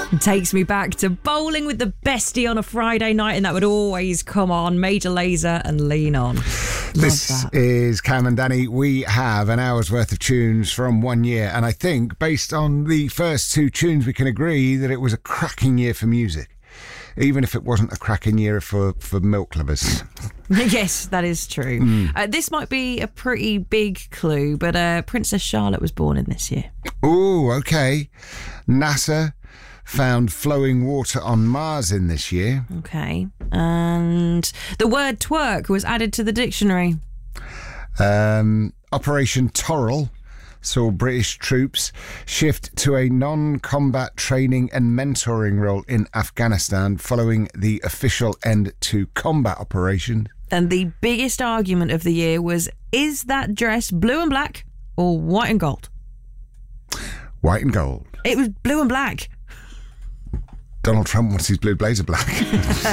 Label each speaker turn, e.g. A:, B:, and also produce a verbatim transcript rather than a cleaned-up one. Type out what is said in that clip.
A: Takes me back to bowling with the bestie on a Friday night, and that would always come on. Major Lazer and Lean On. Love
B: This
A: that.
B: is Cam and Danny. We have an hour's worth of tunes from one year, and I think based on the first two tunes we can agree that it was a cracking year for music, even if it wasn't a cracking year for, for milk lovers.
A: Yes, that is true.
B: Mm.
A: Uh, this might be a pretty big clue, but uh, Princess Charlotte was born in this year.
B: Oh, okay. NASA found flowing water on Mars in this year.
A: Okay. And the word twerk was added to the dictionary.
B: Um, Operation Torrel saw British troops shift to a non-combat training and mentoring role in Afghanistan following the official end to combat operations.
A: And the biggest argument of the year was, is that dress blue and black or white and gold?
B: White and gold.
A: It was blue and black.
B: Donald Trump wants his blue blazer black.